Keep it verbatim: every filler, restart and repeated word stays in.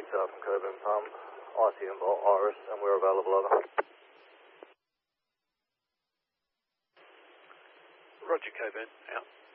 South from Coburn Pump, I C M Volt Iris, and we're available, over. Roger, Coburn, out.